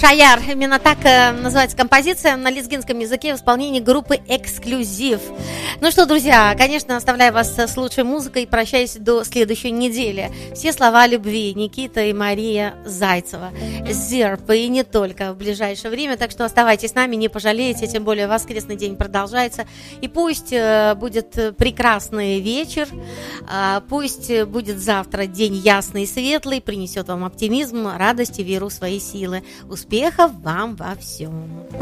Шаяр. Именно так называется композиция на лезгинском языке в исполнении группы «Эксклюзив». Ну что, друзья, конечно, оставляю вас с лучшей музыкой и прощаюсь до следующей недели. Все слова любви. Никита и Мария Зайцева. Зерп и не только в ближайшее время. Так что оставайтесь с нами, не пожалеете. Тем более воскресный день продолжается. И пусть будет прекрасный вечер. Пусть будет завтра день ясный и светлый. Принесет вам оптимизм, радость и веру в свои силы. Успехов вам во всем!